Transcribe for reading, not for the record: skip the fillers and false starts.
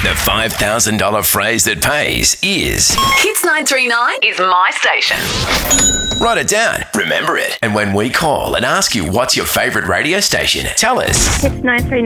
The $5,000 phrase that pays is Hits 939 is my station. write it down, remember it, and when we call and ask you what's your favourite radio station, tell us. Hits 939.